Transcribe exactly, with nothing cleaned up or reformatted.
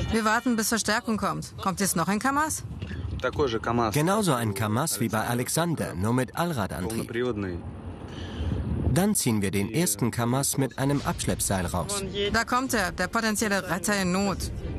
Wir warten, bis Verstärkung kommt. Kommt jetzt noch ein Kamaz? Genauso ein Kamaz wie bei Alexander, nur mit Allradantrieb. Dann ziehen wir den ersten Kamaz mit einem Abschleppseil raus. Da kommt er, der potenzielle Retter in Not.